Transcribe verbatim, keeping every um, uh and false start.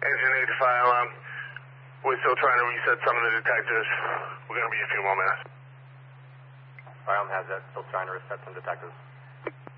Engine eight to fire alarm. We're still trying to reset some of the detectors. We're going to be a few more minutes. Fire alarm has it. Still trying to reset some detectors.